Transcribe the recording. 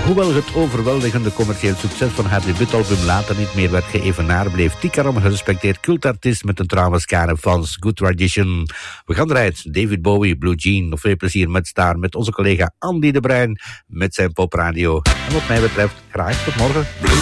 Hoewel het overweldigende commercieel succes van haar debuutalbum later niet meer werd geëvenaard, bleef Tikaram een gerespecteerd cultartiest met een trouwe skare fans. Good Tradition. We gaan eruit. David Bowie, Blue Jean. Nog veel plezier met Star, met onze collega Andy de Bruin, met zijn popradio. En wat mij betreft, graag tot morgen.